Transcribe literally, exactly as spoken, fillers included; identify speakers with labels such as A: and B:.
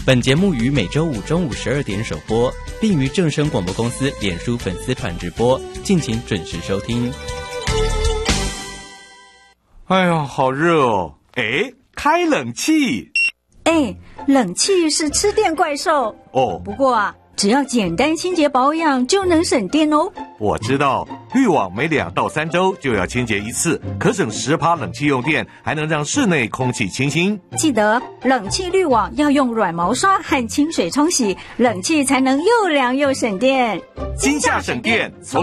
A: 本节目于每周五中午十二点首播，并于正声广播公司脸书粉丝团直播，敬请准时收听。
B: 哎呀，好热哦！哎，开冷气。
C: 哎，冷气是吃电怪兽
B: 哦。
C: 不过啊，只要简单清洁保养就能省电哦。
B: 我知道，滤网每两到三周就要清洁一次，可省十趴冷气用电，还能让室内空气清新。
C: 记得冷气滤网要用软毛刷和清水冲洗，冷气才能又凉又省电。
B: 今夏省电，从